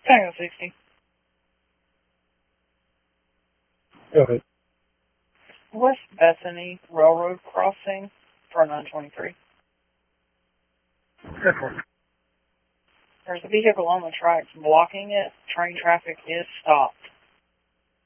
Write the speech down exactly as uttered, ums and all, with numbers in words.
Tango sixty. Go ahead. West Bethany Railroad Crossing for nine twenty-three. Go for it. There's a vehicle on the tracks blocking it. Train traffic is stopped.